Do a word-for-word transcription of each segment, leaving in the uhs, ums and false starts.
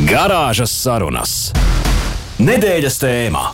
Garāžas sarunas. Nedēļas tēmā.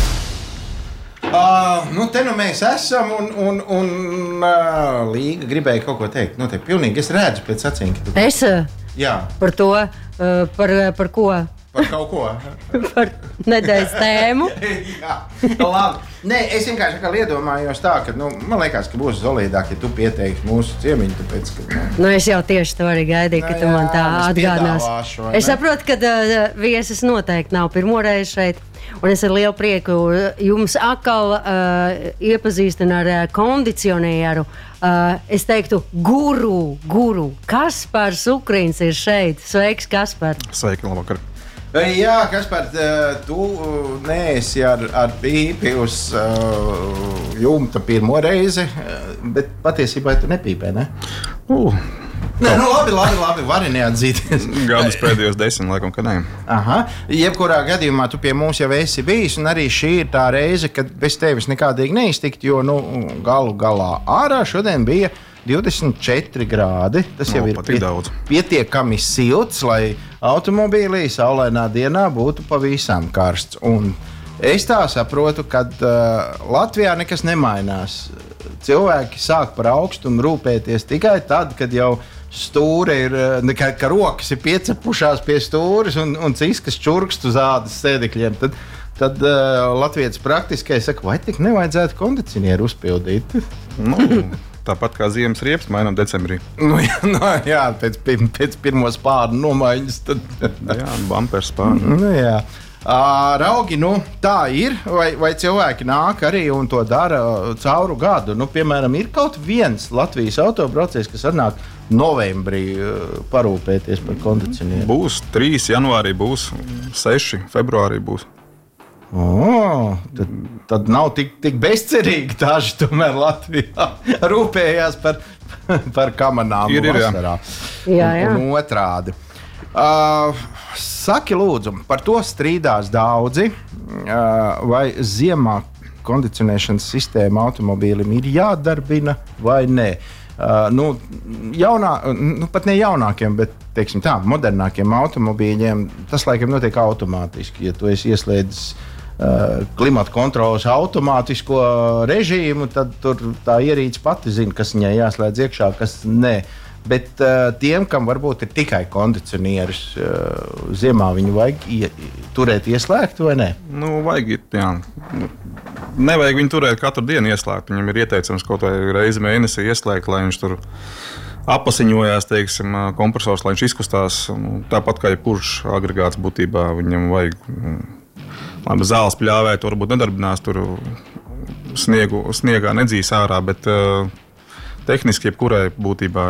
Uh, nu, te nu mēs esam, un, un, un uh, Līga gribēja kaut ko teikt. Nu, te pilnīgi es redzu pēc acīm, ka tu... Es Jā. par to, uh, par, par ko? Par kaut ko. Par nedēļas tēmu. Jā, labi. Nē, es vienkārši kā iedomājos tā, ka, nu, man liekas, ka būs solīdāk, ja tu pieteiksi mūsu ciemiņu, tāpēc, ka... Nu, nu, es jau tieši to arī gaidīju, ka nu, tu jā, man tā atgādinās. Es saprotu, ka uh, viesis noteikti nav pirmoreiz šeit, un es ar lielu prieku jums atkal uh, iepazīstinu ar uh, kondicionieru. Uh, es teiktu, guru, guru. Kaspars Ukrīns ir šeit. Sveiks, Kaspar! Sveiki, labvakar! Jā, Kaspar, tu neesi ar, ar pīpi uz uh, jumta pirmo reizi, bet patiesībā tu nepīpē, ne? Uh, Nē, nu labi, labi, labi, vari neatzīties. Gadus pēdējos desmit, laikam, ka nē. Aha, jebkurā gadījumā tu pie mums jau esi bijis, un arī šī ir tā reize, kad bez tevis nekādīgi neiztikt, jo, nu, galu galā ārā šodien bija divdesmit četri grādi. Tas jau no, ir piet, pietiekami silts, lai automobīlī saulainā dienā būtu pavisam karsts. Un es tā saprotu, ka uh, Latvijā nekas nemainās. Cilvēki sāk par augstumu rūpēties tikai tad, kad jau stūri ir, ka, ka rokas ir piecepušās pie stūres un, un ciskas čurkst uz ādas sēdekļiem. Tad, tad uh, Latvijas praktiski saka, vai tik nevajadzētu kondicionieru uzpildīt? Nu, tāpat kā ziemas riepas mainām decembrī. Nu, jā, no, jā pēc, pēc pirmos spārnu nomaiņas. Tad... jā, bumpers spārnu. Nu, jā. Uh, raugi, nu, tā ir, vai, vai cilvēki nāk arī un to dara cauru gadu. Nu, piemēram, ir kaut viens Latvijas autobraucējs, kas atnāk novembrī uh, parūpēties par kondicionieru. Būs trīs janvārī, būs seši februārī būs. Oh, tad, tad nav tik, tik bezcerīgi daži tomēr Latvijā rūpējās par, par kamanām ir, ir, vasarā. Jā, jā. Un, un otrādi. Uh, saki lūdzu, par to strīdās daudzi, uh, vai ziemā kondicionēšanas sistēma automobīlim ir jādarbina vai nē. Uh, nu, jaunā, nu, pat ne jaunākiem, bet teiksim tā, modernākiem automobīļiem tas laikam notiek automātiski. Ja tu esi ieslēdzis uh, klimata kontrolas automātisko režīmu, tad tur tā ierīce pati zina, kas viņai jāslēdz iekšā, kas nē. Bet uh, tiem, kam varbūt ir tikai kondicionieris, uh, ziemā viņu vajag ie, turēt ieslēgtu vai nē? Nu, vajag, jā. Nevajag viņu turēt katru dienu ieslēgt. Viņam ir ieteicams kaut vai reizi mēnesī ieslēgt, lai viņš tur apasiņojās, teiksim, kompresors, lai viņš izkustās. Tāpat kā jebkurš agregāts būtībā, viņam vajag, labi, zāles pļāvēt, varbūt nedarbinās, tur sniegu, sniegā nedzīs ārā, bet uh, tehniski jebkurai būtībā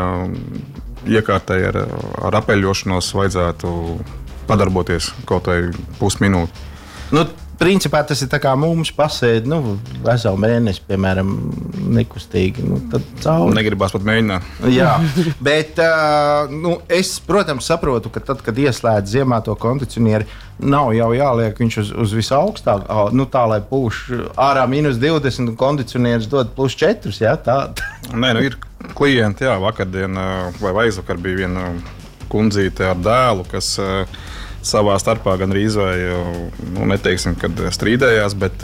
iekārtai ar, ar apeļošanos vajadzētu padarboties kaut vai pusminūti. Nu, principā tas ir tā kā mums pasēdi, nu, veselu mēnesi, piemēram, nekustīgi. Nu, tad cauri. Negribās pat mēģināt. Jā, bet uh, nu, es, protams, saprotu, ka tad, kad ieslēdz ziemā to kondicionieri, nav jau jāliek viņš uz, uz visaugstāk, nu, tā, lai pūš ārā mīnus divdesmit un kondicionieris dod plus četri. Jā, tā. Nē, nu, ir klienti, jā, vakardien vai aizvakar bija viena kundzīte ar dēlu, kas uh, savā starpā gandrīz vai, nu, neteiksim, kad strīdējās, bet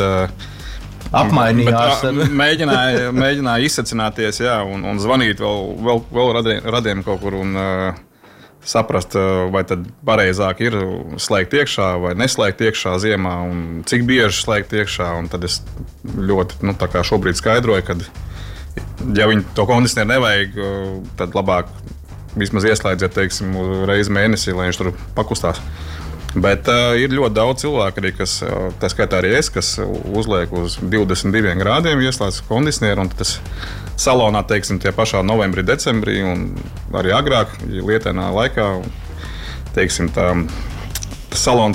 apmainījās. Bet, mēģināja, mēģināja izsacināties, jā, un, un zvanīt vēl, vēl, vēl radiem, radiem kaut kur un uh, saprast, uh, vai tad pareizāk ir slēgt iekšā vai neslēgt iekšā ziemā, un cik bieži slēgt iekšā. Un tad es ļoti, nu, tā kā šobrīd skaidroju, ka, ja viņi to kondicionieru nevajag, uh, tad labāk vismaz ieslēdziet, teiksim, reizi mēnesī, lai viņš tur pakustās. Bet uh, ir ļoti daudz cilvēku, arī, kas, uh, tā skaitā arī es, kas uzliek uz divdesmit diviem grādiem, ieslēdz kondicionieru, un tas salonā, teiksim, tie pašā novembrī, decembrī, un arī agrāk, lietainā laikā, teiksim, tā, tas salons